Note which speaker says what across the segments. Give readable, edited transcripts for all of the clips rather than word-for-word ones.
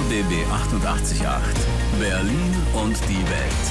Speaker 1: RBB 88.8 Berlin und die Welt.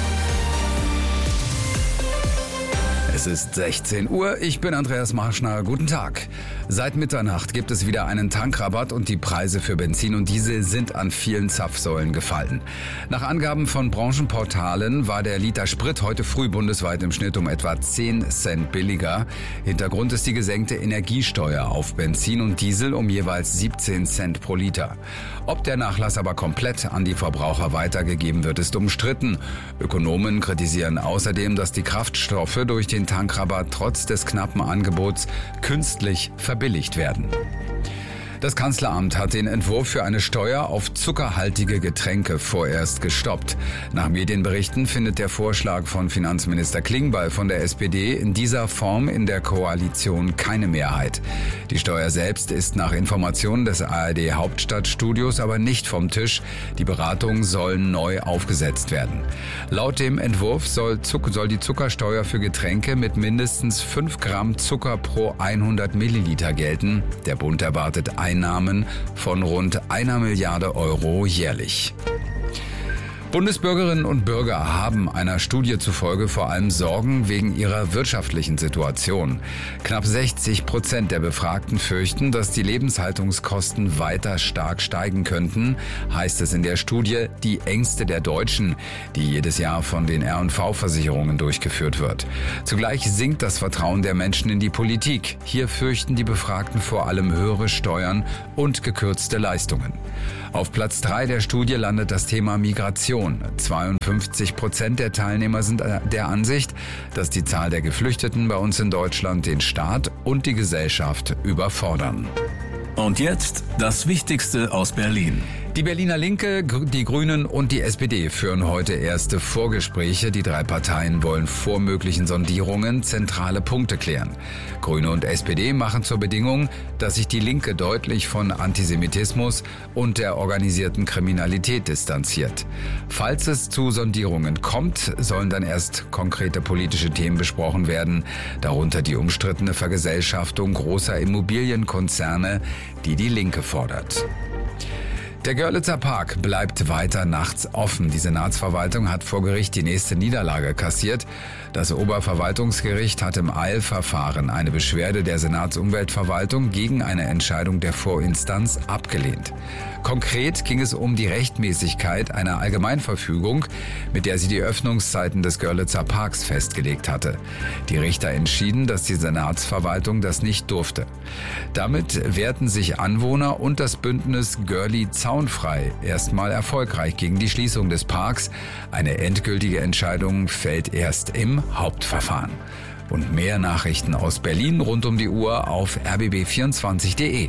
Speaker 2: Es ist 16 Uhr, ich bin Andreas Marschner, guten Tag. Seit Mitternacht gibt es wieder einen Tankrabatt und die Preise für Benzin und Diesel sind an vielen Zapfsäulen gefallen. Nach Angaben von Branchenportalen war der Liter Sprit heute früh bundesweit im Schnitt um etwa 10 Cent billiger. Hintergrund ist die gesenkte Energiesteuer auf Benzin und Diesel um jeweils 17 Cent pro Liter. Ob der Nachlass aber komplett an die Verbraucher weitergegeben wird, ist umstritten. Ökonomen kritisieren außerdem, dass die Kraftstoffe durch den Tankrabatt trotz des knappen Angebots künstlich verbilligt werden. Das Kanzleramt hat den Entwurf für eine Steuer auf zuckerhaltige Getränke vorerst gestoppt. Nach Medienberichten findet der Vorschlag von Finanzminister Klingbeil von der SPD in dieser Form in der Koalition keine Mehrheit. Die Steuer selbst ist nach Informationen des ARD Hauptstadtstudios aber nicht vom Tisch. Die Beratungen sollen neu aufgesetzt werden. Laut dem Entwurf soll die Zuckersteuer für Getränke mit mindestens 5 Gramm Zucker pro 100 Milliliter gelten. Der Bund erwartet Einnahmen von rund 1 Milliarde Euro jährlich. Bundesbürgerinnen und Bürger haben einer Studie zufolge vor allem Sorgen wegen ihrer wirtschaftlichen Situation. Knapp 60% der Befragten fürchten, dass die Lebenshaltungskosten weiter stark steigen könnten, heißt es in der Studie Die Ängste der Deutschen, die jedes Jahr von den R&V-Versicherungen durchgeführt wird. Zugleich sinkt das Vertrauen der Menschen in die Politik. Hier fürchten die Befragten vor allem höhere Steuern und gekürzte Leistungen. Auf Platz 3 der Studie landet das Thema Migration. 52% der Teilnehmer sind der Ansicht, dass die Zahl der Geflüchteten bei uns in Deutschland den Staat und die Gesellschaft überfordern.
Speaker 1: Und jetzt das Wichtigste aus Berlin.
Speaker 2: Die Berliner Linke, die Grünen und die SPD führen heute erste Vorgespräche. Die 3 Parteien wollen vor möglichen Sondierungen zentrale Punkte klären. Grüne und SPD machen zur Bedingung, dass sich die Linke deutlich von Antisemitismus und der organisierten Kriminalität distanziert. Falls es zu Sondierungen kommt, sollen dann erst konkrete politische Themen besprochen werden, darunter die umstrittene Vergesellschaftung großer Immobilienkonzerne, die die Linke fordert. Der Görlitzer Park bleibt weiter nachts offen. Die Senatsverwaltung hat vor Gericht die nächste Niederlage kassiert. Das Oberverwaltungsgericht hat im Eilverfahren eine Beschwerde der Senatsumweltverwaltung gegen eine Entscheidung der Vorinstanz abgelehnt. Konkret ging es um die Rechtmäßigkeit einer Allgemeinverfügung, mit der sie die Öffnungszeiten des Görlitzer Parks festgelegt hatte. Die Richter entschieden, dass die Senatsverwaltung das nicht durfte. Damit wehrten sich Anwohner und das Bündnis Görli Zaunfrei erstmal erfolgreich gegen die Schließung des Parks. Eine endgültige Entscheidung fällt erst im Hauptverfahren. Und mehr Nachrichten aus Berlin rund um die Uhr auf rbb24.de.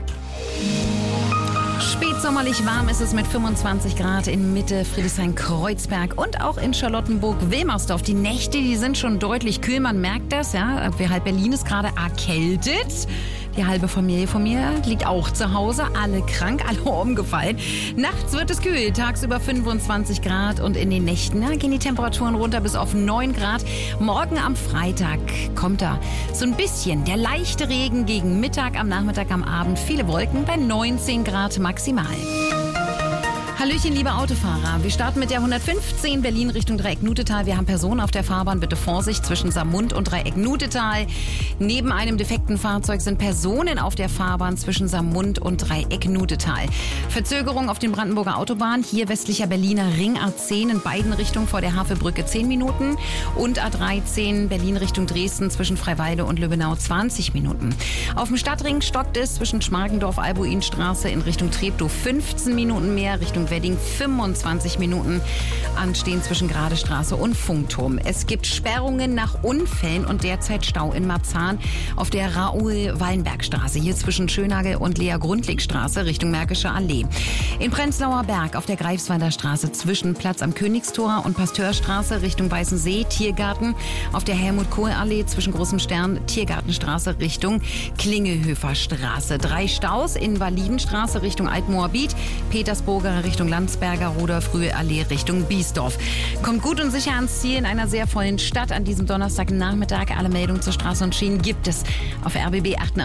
Speaker 3: Spätsommerlich warm ist es mit 25 Grad in Mitte, Friedrichshain-Kreuzberg und auch in Charlottenburg-Wilmersdorf. Die Nächte, die sind schon deutlich kühl, man merkt das, ja. Halb Berlin ist gerade erkältet. Die halbe Familie von mir liegt auch zu Hause, alle krank, alle umgefallen. Nachts wird es kühl, tagsüber 25 Grad und in den Nächten gehen die Temperaturen runter bis auf 9 Grad. Morgen am Freitag kommt da so ein bisschen der leichte Regen gegen Mittag, am Nachmittag, am Abend viele Wolken bei 19 Grad maximal. Hallöchen, liebe Autofahrer. Wir starten mit der 115 Berlin Richtung Dreieck-Nutetal. Wir haben Personen auf der Fahrbahn. Bitte Vorsicht zwischen Saarmund und Dreieck-Nutetal. Neben einem defekten Fahrzeug sind Personen auf der Fahrbahn zwischen Saarmund und Dreieck-Nutetal. Verzögerung auf den Brandenburger Autobahnen. Hier westlicher Berliner Ring A10 in beiden Richtungen vor der Havelbrücke 10 Minuten. Und A13 Berlin Richtung Dresden zwischen Freiwalde und Lübbenau 20 Minuten. Auf dem Stadtring stockt es zwischen Schmargendorf-Albuinstraße in Richtung Treptow 15 Minuten mehr. Richtung Wedding 25 Minuten anstehen zwischen Gradestraße und Funkturm. Es gibt Sperrungen nach Unfällen und derzeit Stau in Marzahn auf der Raoul-Wallenberg-Straße, hier zwischen Schönagel und Lea-Grundlig-Straße Richtung Märkische Allee. In Prenzlauer Berg auf der Greifswalder Straße zwischen Platz am Königstor und Pasteurstraße Richtung Weißensee, Tiergarten auf der Helmut-Kohl-Allee zwischen Großem Stern, Tiergartenstraße Richtung Klingelhöfer Straße. 3 Staus in Validenstraße Richtung Altmoabit, Petersburger Richtung Landsberger, Rudolf-Rühe Allee Richtung Biesdorf. Kommt gut und sicher ans Ziel in einer sehr vollen Stadt an diesem Donnerstagnachmittag. Alle Meldungen zur Straße und Schienen gibt es auf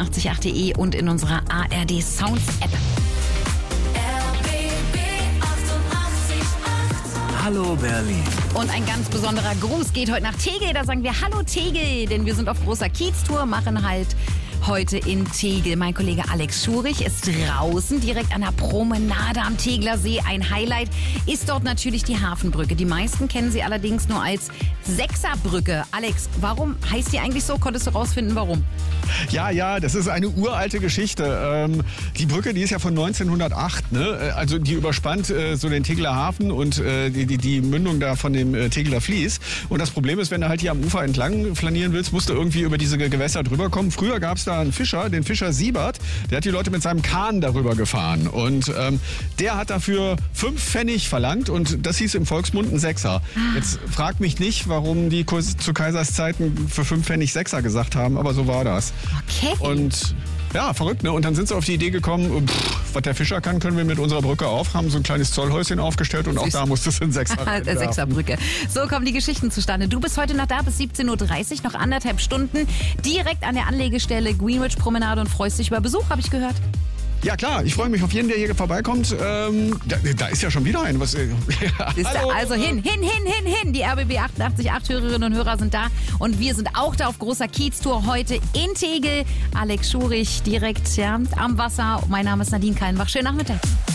Speaker 3: rbb888.de und in unserer ARD Sounds App.
Speaker 4: RBB 88.
Speaker 1: Hallo Berlin.
Speaker 3: Und ein ganz besonderer Gruß geht heute nach Tegel. Da sagen wir Hallo Tegel, denn wir sind auf großer Kieztour, machen halt heute in Tegel. Mein Kollege Alex Schurich ist draußen, direkt an der Promenade am Tegeler See. Ein Highlight ist dort natürlich die Hafenbrücke. Die meisten kennen sie allerdings nur als Sechserbrücke. Alex, warum heißt die eigentlich so? Konntest du rausfinden, warum?
Speaker 4: Ja, das ist eine uralte Geschichte. Die Brücke, die ist ja von 1908, ne? Also die überspannt so den Tegeler Hafen und die Mündung da von dem Tegeler Fließ. Und das Problem ist, wenn du halt hier am Ufer entlang flanieren willst, musst du irgendwie über diese Gewässer drüber kommen. Früher gab es da einen Fischer, den Fischer Siebert, der hat die Leute mit seinem Kahn darüber gefahren. Und der hat dafür 5 Pfennig verlangt und das hieß im Volksmund ein Sechser. Jetzt frag mich nicht, warum die zu Kaisers Zeiten für 5 Pfennig Sechser gesagt haben, aber so war das.
Speaker 3: Okay.
Speaker 4: Und ja, verrückt, ne? Und dann sind sie auf die Idee gekommen, was der Fischer kann, können wir mit unserer Brücke auf, haben so ein kleines Zollhäuschen aufgestellt und auch da musste es in Sechser rein.
Speaker 3: Sechserbrücke. So kommen die Geschichten zustande. Du bist heute noch da bis 17.30 Uhr, noch 1,5 Stunden, direkt an der Anlegestelle Greenwich Promenade und freust dich über Besuch, habe ich gehört.
Speaker 4: Ja klar, ich freue mich auf jeden, der hier vorbeikommt. Da ist ja schon wieder ein.
Speaker 3: Hallo. Also hin. Die RBB 88.8 Hörerinnen und Hörer sind da. Und wir sind auch da auf großer Kieztour heute in Tegel. Alex Schurich direkt am Wasser. Mein Name ist Nadine Kallenbach. Schönen Nachmittag.